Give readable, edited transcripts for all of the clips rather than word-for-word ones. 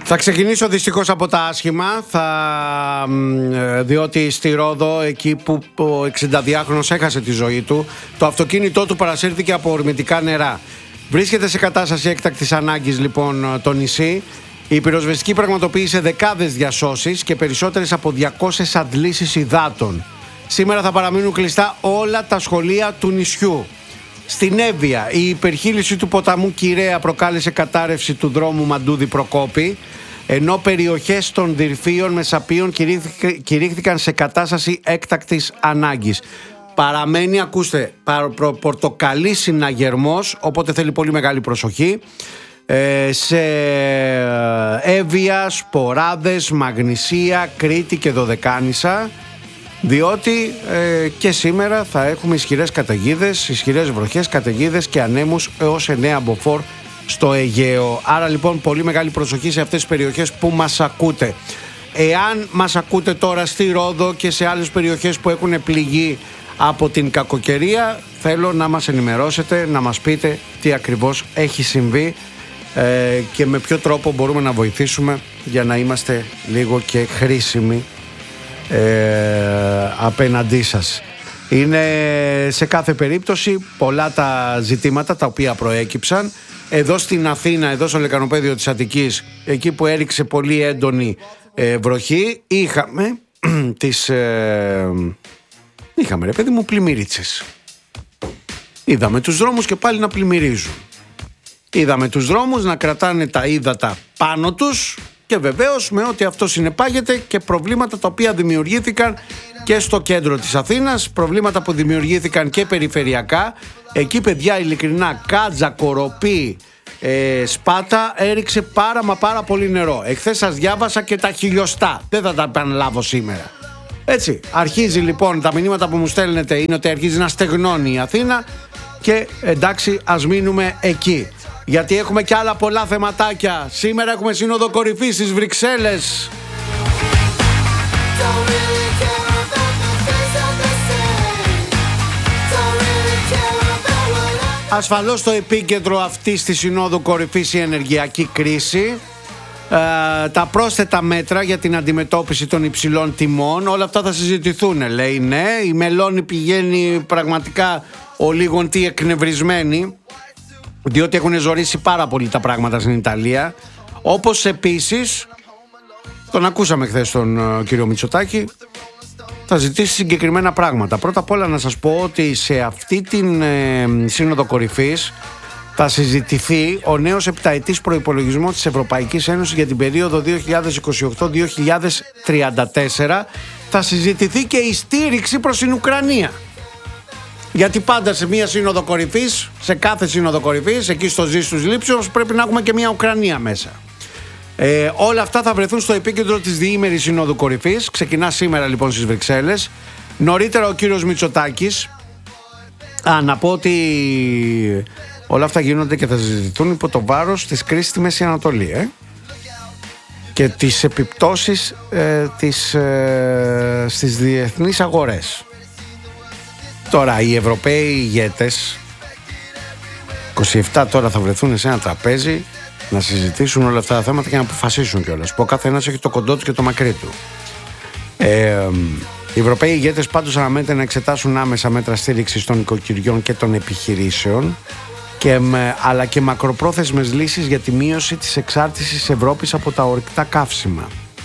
Θα ξεκινήσω δυστυχώς από τα άσχημα, διότι στη Ρόδο, εκεί που ο 62χρονος έχασε τη ζωή του, το αυτοκίνητό του παρασύρθηκε από ορμητικά νερά. Βρίσκεται σε κατάσταση έκτακτης ανάγκης λοιπόν το νησί. Η πυροσβεστική πραγματοποίησε δεκάδες διασώσεις και περισσότερες από 200 αντλήσεις υδάτων. Σήμερα θα παραμείνουν κλειστά όλα τα σχολεία του νησιού. Στην Εύβοια, η υπερχείληση του ποταμού Κυραία προκάλεσε κατάρρευση του δρόμου Μαντούδη-Προκόπη, ενώ περιοχές των Δυρφίων Μεσαπίων κηρύχθηκαν σε κατάσταση έκτακτης ανάγκης. Παραμένει, ακούστε, πορτοκαλί συναγερμός, οπότε θέλει πολύ μεγάλη προσοχή, σε Εύβοια, Σποράδες, Μαγνησία, Κρήτη και Δωδεκάνησα, διότι και σήμερα θα έχουμε ισχυρές καταιγίδες, ισχυρές βροχές, καταιγίδες και ανέμους έως 9 μποφόρ στο Αιγαίο. Άρα λοιπόν πολύ μεγάλη προσοχή σε αυτές τις περιοχές που μας ακούτε. Εάν μας ακούτε τώρα στη Ρόδο και σε άλλες περιοχές που έχουν πληγεί από την κακοκαιρία, θέλω να μας ενημερώσετε, να μας πείτε τι ακριβώς έχει συμβεί και με ποιο τρόπο μπορούμε να βοηθήσουμε για να είμαστε λίγο και χρήσιμοι απέναντί σας. Είναι σε κάθε περίπτωση πολλά τα ζητήματα τα οποία προέκυψαν. Εδώ στην Αθήνα, εδώ στο λεκανοπέδιο της Αττικής, εκεί που έριξε πολύ έντονη βροχή, είχαμε ρε παιδί μου πλημμύριτσες. Είδαμε τους δρόμους και πάλι να πλημμυρίζουν. Είδαμε τους δρόμους να κρατάνε τα ύδατα πάνω τους και βεβαίως με ό,τι αυτό συνεπάγεται και προβλήματα τα οποία δημιουργήθηκαν και στο κέντρο της Αθήνας, προβλήματα που δημιουργήθηκαν και περιφερειακά. Εκεί, παιδιά, ειλικρινά, Κάτζα, Κοροπή, Σπάτα έριξε πάρα πολύ νερό. Εχθές σας διάβασα και τα χιλιοστά. Δεν θα τα επαναλάβω σήμερα. Έτσι, αρχίζει λοιπόν, τα μηνύματα που μου στέλνετε είναι ότι αρχίζει να στεγνώνει η Αθήνα και εντάξει, ας μείνουμε εκεί. Γιατί έχουμε και άλλα πολλά θεματάκια. Σήμερα έχουμε σύνοδο κορυφής στις Βρυξέλλες. Ασφαλώς στο επίκεντρο αυτής της συνόδου κορυφής η ενεργειακή κρίση, τα πρόσθετα μέτρα για την αντιμετώπιση των υψηλών τιμών, όλα αυτά θα συζητηθούν, λέει. Ναι, η Μελώνη πηγαίνει πραγματικά ο λίγον τι εκνευρισμένη, διότι έχουν ζορίσει πάρα πολύ τα πράγματα στην Ιταλία. Όπως επίσης, τον ακούσαμε χθες τον κύριο Μητσοτάκη, θα ζητήσει συγκεκριμένα πράγματα. Πρώτα απ' όλα να σας πω ότι σε αυτή την σύνοδο κορυφής θα συζητηθεί ο νέος επταετής προϋπολογισμός της Ευρωπαϊκής Ένωσης για την περίοδο 2028-2034. Θα συζητηθεί και η στήριξη προς την Ουκρανία. Γιατί πάντα σε μία σύνοδο κορυφής, σε κάθε σύνοδο κορυφής, εκεί στο Ζή στους Λήψεως, πρέπει να έχουμε και μία Ουκρανία μέσα. Όλα αυτά θα βρεθούν στο επίκεντρο της διήμερης συνόδου κορυφής. Ξεκινά σήμερα λοιπόν στις Βρυξέλλες. Νωρίτερα ο κύριος Μητσοτάκης, να πω ότι όλα αυτά γίνονται και θα συζητηθούν υπό το βάρος της κρίσης στη Μέση Ανατολή και τις επιπτώσεις στις διεθνείς αγορές. Τώρα οι Ευρωπαίοι ηγέτες 27 τώρα θα βρεθούν σε ένα τραπέζι να συζητήσουν όλα αυτά τα θέματα και να αποφασίσουν κιόλας. Που ο καθένας έχει το κοντό του και το μακρύ του. Οι Ευρωπαίοι ηγέτες πάντως αναμένεται να εξετάσουν άμεσα μέτρα στήριξης των οικοκυριών και των επιχειρήσεων, αλλά και μακροπρόθεσμες λύσεις για τη μείωση της εξάρτησης της Ευρώπης από τα ορυκτά καύσιμα.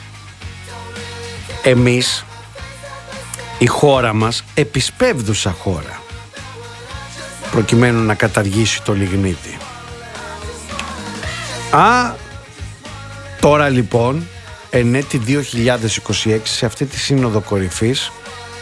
Εμείς, η χώρα μας, επισπεύδουσα χώρα, προκειμένου να καταργήσει το λιγνίτη. Τώρα λοιπόν, εν έτη 2026, σε αυτή τη σύνοδο κορυφής,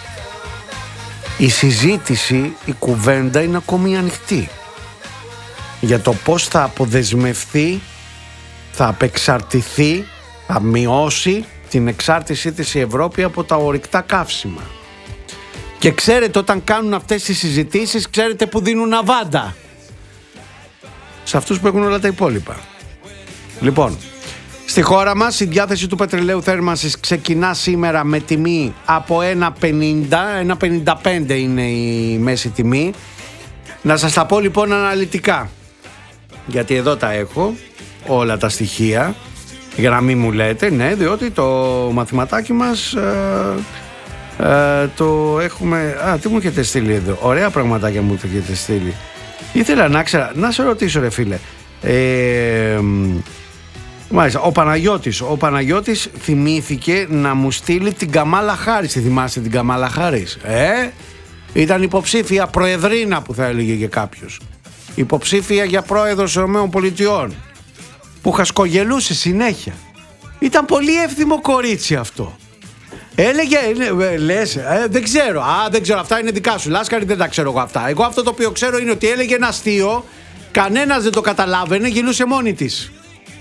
η συζήτηση, η κουβέντα είναι ακόμη ανοιχτή για το πώς θα αποδεσμευθεί, θα απεξαρτηθεί, θα μειώσει την εξάρτησή της η Ευρώπη από τα ορυκτά καύσιμα. Και ξέρετε, όταν κάνουν αυτές τις συζητήσεις, ξέρετε που δίνουν αβάντα? Σε αυτούς που έχουν όλα τα υπόλοιπα. Λοιπόν, στη χώρα μας η διάθεση του πετρελαίου θέρμανσης ξεκινά σήμερα με τιμή από 1,50, 1,55 είναι η μέση τιμή. Να σας τα πω λοιπόν αναλυτικά, γιατί εδώ τα έχω όλα τα στοιχεία. Για να μην μου λέτε, ναι, διότι το μαθηματάκι μας το έχουμε... τι μου έχετε στείλει εδώ? Ωραία πραγματάκια μου το έχετε στείλει. Ήθελα να ξέρω, να σε ρωτήσω ρε φίλε. Μάλιστα, ο Παναγιώτης θυμήθηκε να μου στείλει την Καμάλα Χάρις. Τη θυμάστε την Καμάλα Χάρις? Ήταν υποψήφια προεδρίνα, που θα έλεγε και κάποιος. Υποψήφια για πρόεδρος των ΗΠΑ, που χασκογελούσε συνέχεια. Ήταν πολύ εύθυμο κορίτσι αυτό. Έλεγε, λες, δεν ξέρω. Δεν ξέρω, αυτά είναι δικά σου. Λάσκαρη, δεν τα ξέρω εγώ αυτά. Εγώ αυτό το οποίο ξέρω είναι ότι έλεγε ένα αστείο, κανένας δεν το καταλάβαινε, γελούσε μόνη της.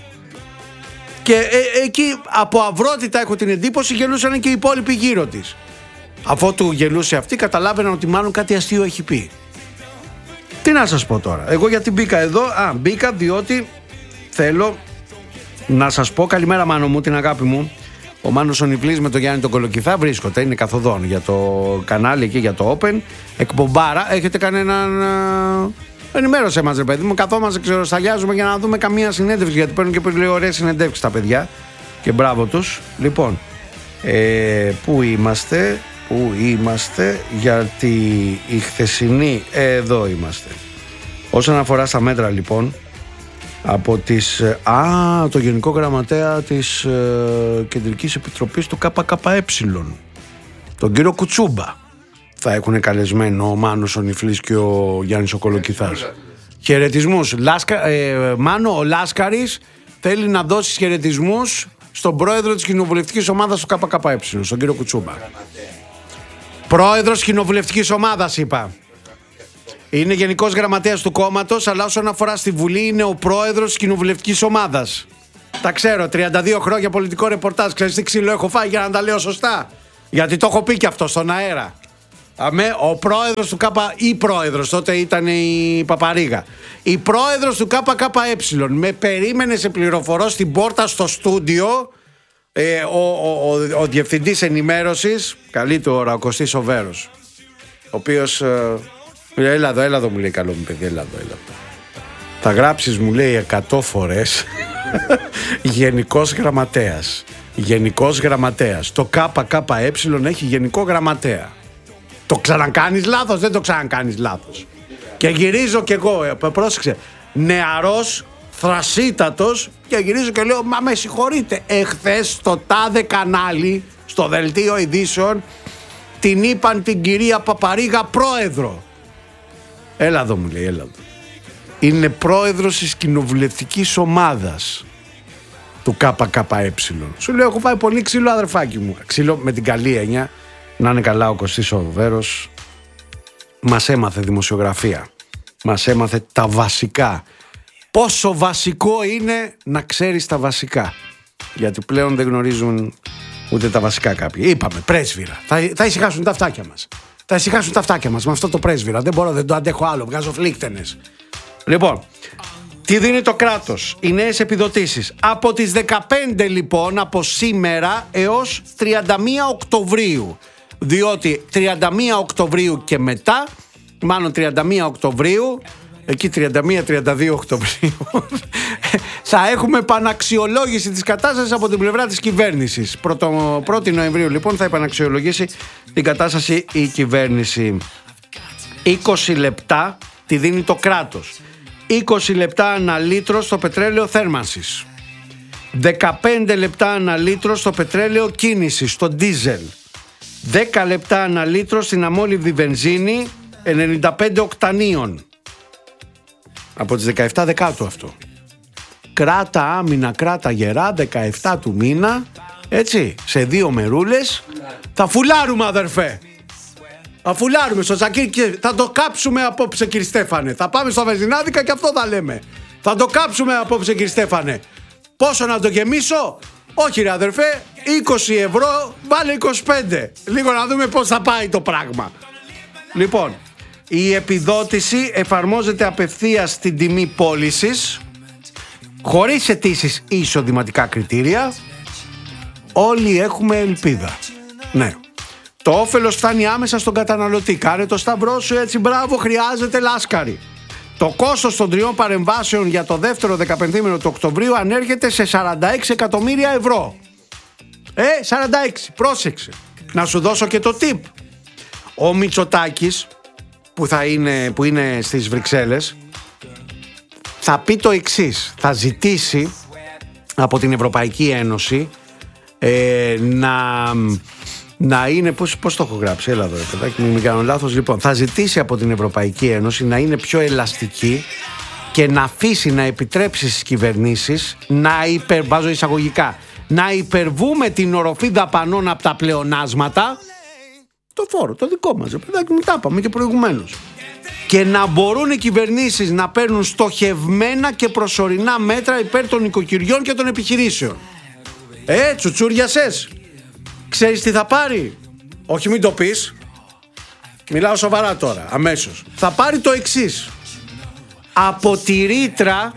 Και εκεί από αυρότητα έχω την εντύπωση γελούσαν και οι υπόλοιποι γύρω της. Αφού του γελούσε αυτή, καταλάβαιναν ότι μάλλον κάτι αστείο έχει πει. Τι να σας πω τώρα? Εγώ γιατί μπήκα εδώ? Μπήκα διότι θέλω να σας πω καλημέρα Μάνο μου, την αγάπη μου. Ο Μάνος ο Νιβλής με τον Γιάννη τον Κολοκυθά βρίσκονται, είναι καθοδόν για το κανάλι εκεί, για το Open. Εκπομπάρα, έχετε κανέναν... Ενημέρωσέ μας ρε παιδί μου, καθόμαστε, ξεροσταλιάζουμε για να δούμε καμία συνέντευξη, γιατί παίρνουν και πολύ ωραίες συνεντεύξεις τα παιδιά και μπράβο τους. Λοιπόν, πού είμαστε, γιατί η χθεσινή, εδώ είμαστε. Όσον αφορά στα μέτρα λοιπόν, από τις, το Γενικό Γραμματέα της Κεντρικής Επιτροπής του ΚΚΕ, τον κύριο Κουτσούμπα, θα έχουν καλεσμένο ο Μάνος ο Νιφλής και ο Γιάννης ο Κολοκυθάς. Χαιρετισμούς. Μάνο, ο Λάσκαρης θέλει να δώσει χαιρετισμούς στον πρόεδρο της κοινοβουλευτικής ομάδας του ΚΚΕ, στον κύριο Κουτσούμπα. Πρόεδρος κοινοβουλευτικής ομάδας είπα. Είναι γενικός γραμματέας του κόμματος, αλλά όσον αφορά στη Βουλή είναι ο πρόεδρος της κοινοβουλευτικής ομάδας. Τα ξέρω, 32 χρόνια πολιτικό ρεπορτάζ. Ξέρεις τι ξύλο έχω φάει για να τα λέω σωστά? Γιατί το έχω πει και αυτό στον αέρα. Ο πρόεδρος του η πρόεδρος, τότε ήταν η Παπαρίγα. Η πρόεδρος του ΚΚΕ με περίμενε σε πληροφορώ στην πόρτα στο στούντιο ο διευθυντής ενημέρωσης, καλή του ώρα, ο Κωστής ο Βέρος, ο οποίος έλα εδώ μου λέει, καλό μου παιδί, έλα εδώ. Θα γράψεις μου λέει 100 φορές γενικός γραμματέας. Το ΚΚΕ έχει γενικό γραμματέα. Το ξανακάνεις λάθος? Δεν το ξανακάνεις λάθος. Και γυρίζω κι εγώ, πρόσεξε, νεαρός, θρασίτατος, και γυρίζω και λέω, μα με συγχωρείτε, εχθές στο τάδε κανάλι, στο δελτίο ειδήσεων, την είπαν την κυρία Παπαρίγα πρόεδρο. Έλα εδώ μου λέει, έλα εδώ. Είναι πρόεδρος της κοινοβουλευτικής ομάδας του ΚΚΕ. Σου λέω, έχω φάει πολύ ξύλο αδερφάκι μου. Ξύλο με την καλή έννοια. Να είναι καλά ο Κωστής ο Βέρος. Μας έμαθε δημοσιογραφία. Μας έμαθε τα βασικά. Πόσο βασικό είναι να ξέρεις τα βασικά. Γιατί πλέον δεν γνωρίζουν ούτε τα βασικά κάποιοι. Είπαμε, πρέσβυρα. Θα ησυχάσουν τα αυτάκια μας. Θα ησυχάσουν τα αυτάκια μας με αυτό το πρέσβυρα. Δεν το αντέχω άλλο. Βγάζω φλίκτενες. Λοιπόν, τι δίνει το κράτος? Οι νέες επιδοτήσεις. Από τις 15 λοιπόν, από σήμερα έως 31 Οκτωβρίου. Διότι 31 Οκτωβρίου και μετά, μάλλον 31 Οκτωβρίου, εκεί 31-32 Οκτωβρίου, θα έχουμε επαναξιολόγηση της κατάστασης από την πλευρά της κυβέρνησης. 1η Νοεμβρίου λοιπόν θα επαναξιολογήσει την κατάσταση η κυβέρνηση. 20 λεπτά τη δίνει το κράτος. 20 λεπτά ανά λίτρο στο πετρέλαιο θέρμανσης. 15 λεπτά ανά λίτρο στο πετρέλαιο κίνησης, στο ντίζελ. 10 λεπτά ανά λίτρο στην αμόλυβδη βενζίνη 95 οκτανίων. Από τις 17 Δεκάτου αυτό. Κράτα άμυνα, κράτα γερά, 17 του μήνα, έτσι, σε 2 μερούλες. Θα φουλάρουμε αδερφέ. Θα φουλάρουμε στο Ζακίρ και θα το κάψουμε απόψε κύριε Στέφανε. Θα πάμε στο βενζινάδικα και αυτό θα λέμε. Θα το κάψουμε απόψε κύριε Στέφανε. Πόσο να το γεμίσω? Όχι ρε αδερφέ, 20 ευρώ, βάλε 25. Λίγο να δούμε πώς θα πάει το πράγμα. Λοιπόν, η επιδότηση εφαρμόζεται απευθείας στην τιμή πώλησης, χωρίς αιτήσεις ή εισοδηματικά κριτήρια. Όλοι έχουμε ελπίδα. Ναι. Το όφελος φτάνει άμεσα στον καταναλωτή. Κάνε το σταυρό σου έτσι, μπράβο, χρειάζεται Λάσκαρη. Το κόστος των 3 παρεμβάσεων για το δεύτερο 15ήμηνο του Οκτωβρίου ανέρχεται σε 46 εκατομμύρια ευρώ. 46, πρόσεξε. Να σου δώσω και το tip. Ο Μητσοτάκης που είναι στις Βρυξέλλες θα πει το εξής. Θα ζητήσει από την Ευρωπαϊκή Ένωση να είναι, πώς το έχω γράψει, έλα εδώ παιδάκι, μην κάνω λάθος. Λοιπόν, θα ζητήσει από την Ευρωπαϊκή Ένωση να είναι πιο ελαστική και να αφήσει, να επιτρέψει στις κυβερνήσεις βάζω εισαγωγικά, να υπερβούμε την οροφή δαπανών από τα πλεονάσματα, το φόρο, το δικό μας, παιδάκι μου, τα είπαμε και προηγουμένως, και να μπορούν οι κυβερνήσεις να παίρνουν στοχευμένα και προσωρινά μέτρα υπέρ των οικοκυριών και των επιχειρήσεων. Τσουτσούριασες. Ξέρεις τι θα πάρει? Όχι, μην το πεις. Μιλάω σοβαρά τώρα, αμέσως. Θα πάρει το εξής. Από τη ρήτρα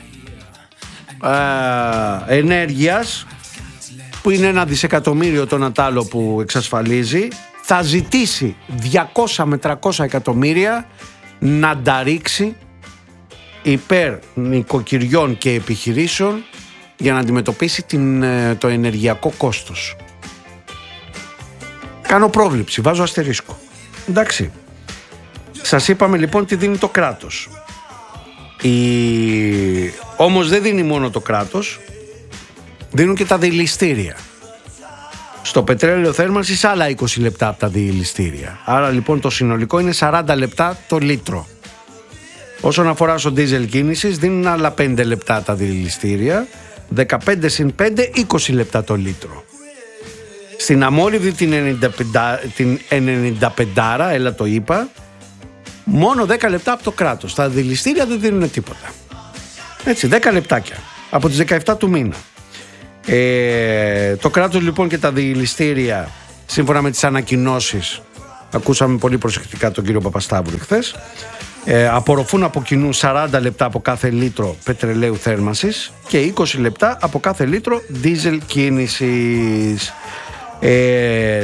ενέργειας, που είναι 1 δισεκατομμύριο το Νατάλο που εξασφαλίζει, θα ζητήσει 200 με 300 εκατομμύρια να τα ρίξει υπέρ νοικοκυριών και επιχειρήσεων για να αντιμετωπίσει το ενεργειακό κόστος. Κάνω πρόβλεψη, βάζω αστερίσκο. Εντάξει. Σας είπαμε λοιπόν τι δίνει το κράτος. Όμως δεν δίνει μόνο το κράτος, δίνουν και τα διελιστήρια. Στο πετρέλαιο θέρμανσης άλλα 20 λεπτά από τα διελιστήρια. Άρα λοιπόν το συνολικό είναι 40 λεπτά το λίτρο. Όσον αφορά στο ντίζελ κίνησης, δίνουν άλλα 5 λεπτά τα διελιστήρια, 15 συν 5, 20 λεπτά το λίτρο. Στην αμόλυβδη την 95, έλα το είπα, μόνο 10 λεπτά από το κράτος. Τα διελιστήρια δεν δίνουν τίποτα. Έτσι, 10 λεπτάκια από τις 17 του μήνα. Το κράτος λοιπόν και τα διελιστήρια, σύμφωνα με τις ανακοινώσεις, ακούσαμε πολύ προσεκτικά τον κύριο Παπασταύρου χθες, απορροφούν από κοινού 40 λεπτά από κάθε λίτρο πετρελαίου θέρμανσης και 20 λεπτά από κάθε λίτρο ντίζελ κίνησης.